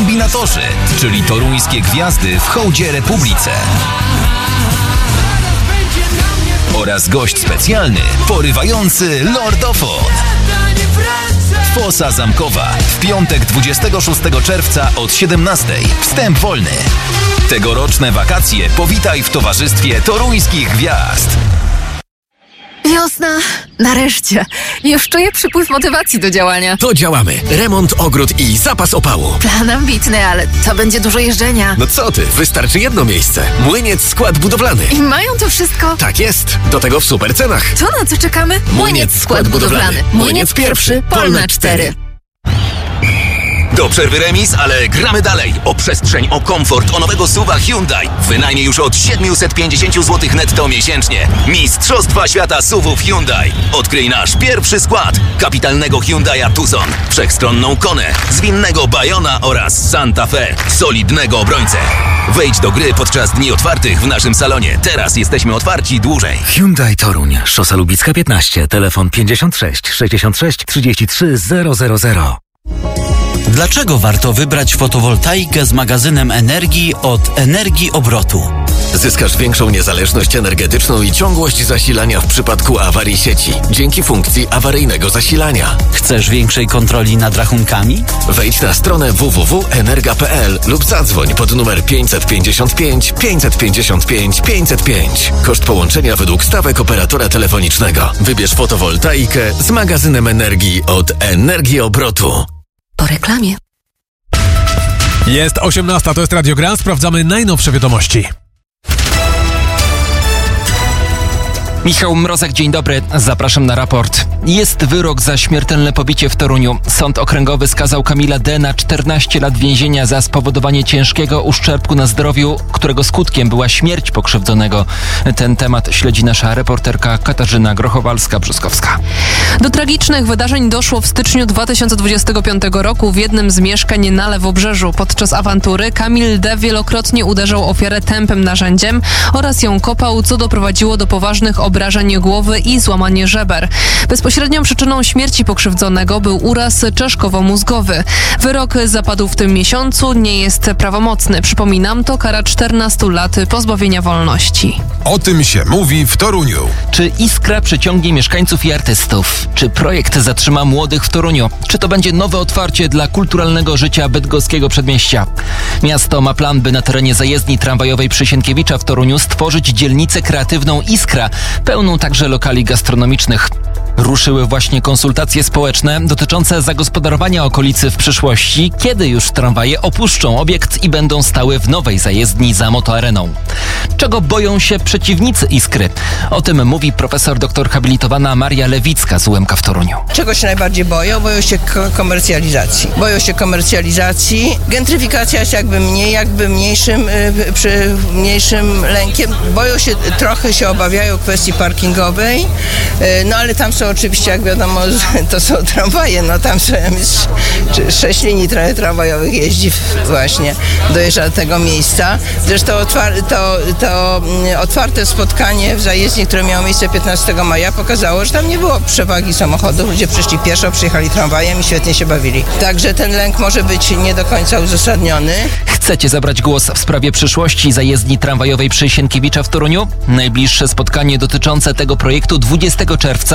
Kombinatorzy, czyli toruńskie gwiazdy w hołdzie Republice. Oraz gość specjalny, porywający lordofon. Fosa Zamkowa w piątek 26 czerwca od 17:00. Wstęp wolny. Tegoroczne wakacje powitaj w towarzystwie toruńskich gwiazd. Wiosna! Nareszcie! Już czuję przypływ motywacji do działania. To działamy. Remont, ogród i zapas opału. Plan ambitny, ale to będzie dużo jeżdżenia. No co ty, wystarczy jedno miejsce. Młyniec Skład Budowlany. I mają to wszystko? Tak jest. Do tego w super cenach. To na co czekamy? Młyniec Skład Budowlany. Młyniec pierwszy, Polna 4. Do przerwy remis, ale gramy dalej. O przestrzeń, o komfort, o nowego SUV-a Hyundai. Wynajmie już od 750 zł netto miesięcznie. Mistrzostwa świata SUV-ów Hyundai. Odkryj nasz pierwszy skład. Kapitalnego Hyundai'a Tucson, wszechstronną Konę, zwinnego Bayona oraz Santa Fe, solidnego obrońcę. Wejdź do gry podczas dni otwartych w naszym salonie. Teraz jesteśmy otwarci dłużej. Hyundai Toruń, Szosa Lubicka 15, telefon 56 66 33 000. Dlaczego warto wybrać fotowoltaikę z magazynem energii od Energii Obrotu? Zyskasz większą niezależność energetyczną i ciągłość zasilania w przypadku awarii sieci dzięki funkcji awaryjnego zasilania. Chcesz większej kontroli nad rachunkami? Wejdź na stronę www.energa.pl lub zadzwoń pod numer 555 555 505. Koszt połączenia według stawek operatora telefonicznego. Wybierz fotowoltaikę z magazynem energii od Energii Obrotu. Po reklamie. Jest 18:00, to jest Radio Grand. Sprawdzamy najnowsze wiadomości. Michał Mrozek, dzień dobry. Zapraszam na raport. Jest wyrok za śmiertelne pobicie w Toruniu. Sąd okręgowy skazał Kamila D. na 14 lat więzienia za spowodowanie ciężkiego uszczerbku na zdrowiu, którego skutkiem była śmierć pokrzywdzonego. Ten temat śledzi nasza reporterka Katarzyna Grochowalska-Brzoskowska. Do tragicznych wydarzeń doszło w styczniu 2025 roku w jednym z mieszkań na Lewobrzeżu. Podczas awantury Kamil D. wielokrotnie uderzał ofiarę tępym narzędziem oraz ją kopał, co doprowadziło do poważnych obrażeń głowy i złamanie żeber. Bezpośrednią przyczyną śmierci pokrzywdzonego był uraz czaszkowo-mózgowy. Wyrok zapadł w tym miesiącu, nie jest prawomocny. Przypominam, to kara 14 lat pozbawienia wolności. O tym się mówi w Toruniu. Czy Iskra przyciągnie mieszkańców i artystów? Czy projekt zatrzyma młodych w Toruniu? Czy to będzie nowe otwarcie dla kulturalnego życia bydgoskiego przedmieścia? Miasto ma plan, by na terenie zajezdni tramwajowej przy Sienkiewicza w Toruniu stworzyć dzielnicę kreatywną Iskra, pełną także lokali gastronomicznych. Ruszyły właśnie konsultacje społeczne dotyczące zagospodarowania okolicy w przyszłości, kiedy już tramwaje opuszczą obiekt i będą stały w nowej zajezdni za Motoareną. Czego boją się przeciwnicy Iskry? O tym mówi profesor dr habilitowana Maria Lewicka z UMK w Toruniu. Czego się najbardziej boją? Boją się komercjalizacji. Boją się komercjalizacji. Gentryfikacja jest mniejszym lękiem. Boją się, trochę się obawiają kwestii parkingowej, no ale tam są oczywiście, jak wiadomo, to są tramwaje, no tam są 6 linii tramwajowych jeździ właśnie, dojeżdża do tego miejsca. Zresztą to otwarte spotkanie w zajezdni, które miało miejsce 15 maja, pokazało, że tam nie było przewagi samochodów, ludzie przyszli pieszo, przyjechali tramwajem i świetnie się bawili. Także ten lęk może być nie do końca uzasadniony. Chcecie zabrać głos w sprawie przyszłości zajezdni tramwajowej przy Sienkiewicza w Toruniu? Najbliższe spotkanie dotyczące tego projektu 20 czerwca